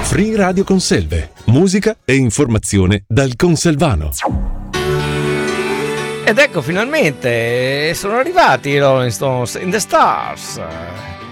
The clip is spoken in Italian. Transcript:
Free Radio Conselve, musica e informazione dal conselvano. Ed ecco, finalmente sono arrivati i Rolling Stones in the Stars.